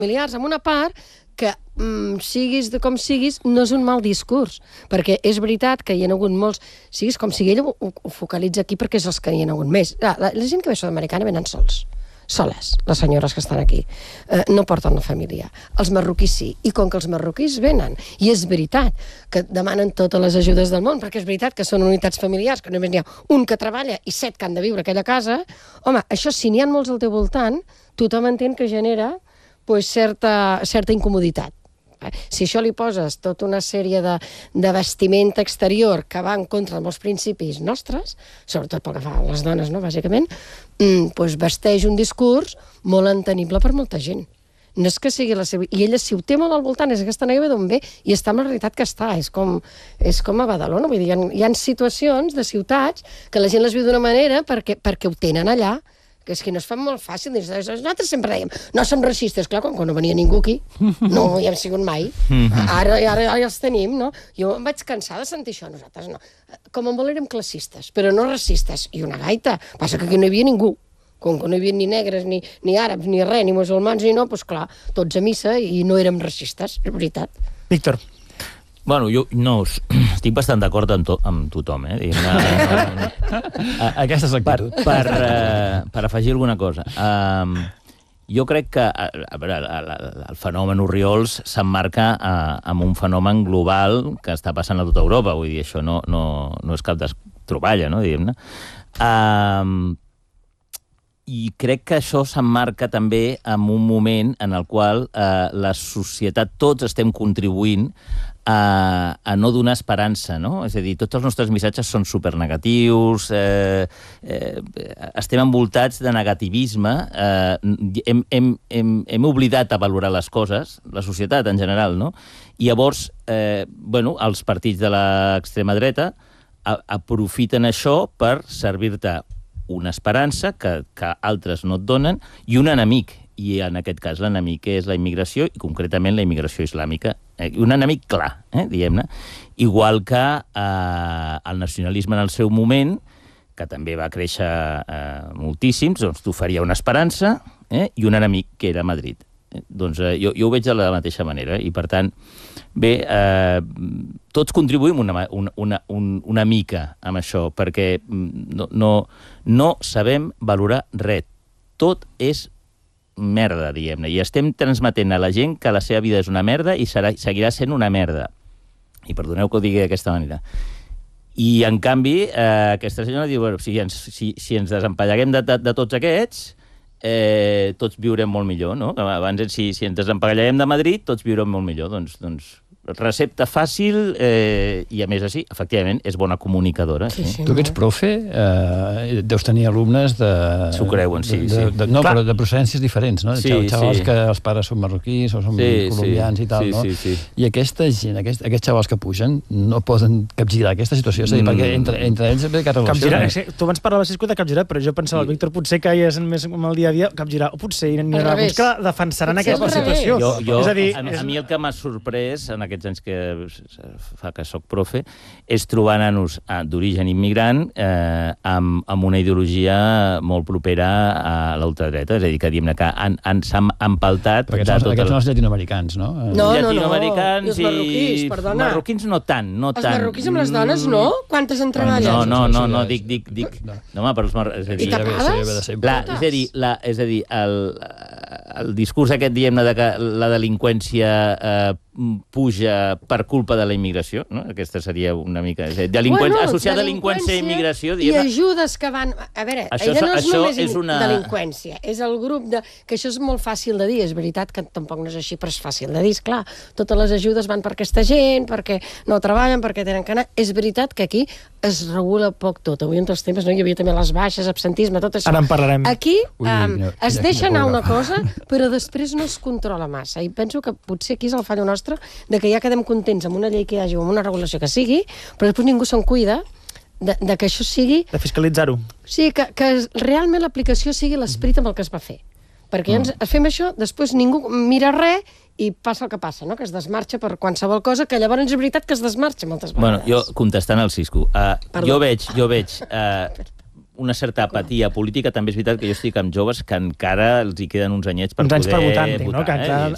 familiars, amb una part que siguis de com siguis, no és un mal discurs, perquè és veritat que hi ha hagut molts, siguis com sigui, ella ho focalitza aquí perquè és els que hi ha hagut més. La gent que ve sud-americana venen soles, les senyores que estan aquí, no porten la família. Els marroquís sí, i com que els marroquís venen, i és veritat que demanen totes les ajudes del món, perquè és veritat que són unitats familiars, que només n'hi ha un que treballa i 7 que han de viure a aquella casa, home, això si n'hi ha molts al teu voltant, tothom entén que genera certa incomoditat. Si això li poses tota una sèrie de vestimenta exterior que va en contra de molts principis nostres, sobretot pel que fa a les dones, no, bàsicament, doncs vesteix un discurs molt entenible per molta gent. No és que sigui la seva... I ella, si ho té molt al voltant, és que aquesta noia ve d'on ve i està amb la realitat que està. És com a Badalona. Vull dir, hi ha situacions de ciutats que la gent les viu d'una manera perquè ho tenen allà, que és que no es fa molt fàcil. Nosaltres sempre dèiem, no som racistes, clar, quan no venia ningú aquí, no hi hem sigut mai. Ara els tenim, no? Jo em vaig cansar de sentir això, nosaltres no. Com a molt érem classistes, però no racistes. I una gaita, passa que aquí no hi havia ningú. Com que no hi havia ni negres, ni àrabs, ni res, ni musulmans, ni no, doncs clar, tots a missa i no érem racistes, és veritat. Víctor. Bueno, jo no, estic bastant d'acord amb tothom, Aquesta és l'actitud. Per afegir alguna cosa. Jo crec que el fenomen Orriols s'emmarca amb un fenomen global que està passant a tota Europa. Vull dir, això no és cap troballa, no, diguem-ne. I crec que això s'emmarca també en un moment en el qual la societat, tots estem contribuint a no donar esperança, no? És a dir, tots els nostres missatges són supernegatius, estem envoltats de negativisme, hem oblidat a valorar les coses, la societat en general, no? I llavors, els partits de l'extrema dreta aprofiten això per servir-te una esperança que altres no et donen i un enemic, i en aquest cas l'enemic és la immigració, i concretament la immigració islàmica. Un enemic clar, diguem-ne. Igual que el nacionalisme en el seu moment, que també va créixer moltíssim, doncs t'oferia una esperança i un enemic, que era Madrid. Doncs jo ho veig de la mateixa manera, i per tant, bé, tots contribuïm una mica amb això, perquè no sabem valorar res. Tot és merda, diguem-ne, i estem transmetent a la gent que la seva vida és una merda i seguirà sent una merda. I perdoneu que ho digui d'aquesta manera. I, en canvi, aquesta senyora diu, bueno, si ens desempalleguem de tots aquests, tots viurem molt millor, no? Abans, si ens desempalleguem de Madrid, tots viurem molt millor. Doncs recepta fàcil i, a més, així, efectivament, és bona comunicadora. Tu que ets profe, deus tenir alumnes de... S'ho creuen, sí. No, però de procedències diferents, no? Xavals que els pares són marroquís o són colombians i tal, no? I aquesta gent, aquests xavals que pugen, no poden capgirar aquesta situació, és a dir, perquè entre ells ve que relaciona. Tu abans parlaves, Cisco, de capgirar, però jo pensava, el Víctor, potser que hi és més amb el dia a dia, capgirar, o potser n'hi haurà alguns que defensaran aquesta situació. A mi el que m'ha sorprès en aquests anys que fa que soc profe, és trobar nanos d'origen immigrant amb una ideologia molt propera a l'ultradreta, és a dir, que diguem-ne que s'han empaltat... Però aquests són els llatinoamericans, no? Llatinoamericans i els marroquís, perdona. Marroquins no tant. Els marroquins amb les dones, no? Quantes en treballen? No, dic... No, home, però els marroquins... I tapades? És a dir, el discurs aquest, diguem-ne, de que la delinqüència puja per culpa de la immigració, no? Aquesta seria una mica... Associar delinqüència i immigració... I ajudes que van... A veure, ella no és només delinqüència, és el grup de... Que això és molt fàcil de dir, és veritat que tampoc no és així, però és fàcil de dir, esclar. Totes les ajudes van per aquesta gent, perquè no treballen, perquè tenen que anar... És veritat que aquí es regula poc tot. Avui, entre els temes, hi havia també les baixes, absentisme, tot això. Ara en parlarem. Aquí es deixa anar una cosa, però després no es controla massa. I penso que potser aquí és el fallo nostre, de que ja quedem contents amb una llei que hi hagi o amb una regulació que sigui, però després ningú se'n cuida de que això sigui... De fiscalitzar-ho. Sí, que realment l'aplicació sigui l'esperit amb el que es va fer. Perquè fem això, després ningú mira res i passa el que passa, no? Que es desmarxa per qualsevol cosa, que llavors és veritat que es desmarxa moltes vegades. Bueno, jo, contestant al Cisco, jo veig una certa apatia política. També és veritat que jo estic amb joves que encara els hi queden uns anyets per poder votar. No? Que encara